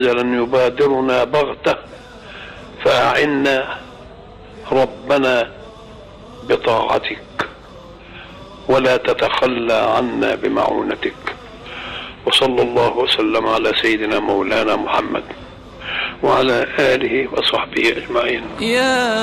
لن يبادرنا بغتة، فأعنا ربنا بطاعتك ولا تتخلى عنا بمعونتك. وصلى الله وسلم على سيدنا مولانا محمد وعلى آله وصحبه أجمعين.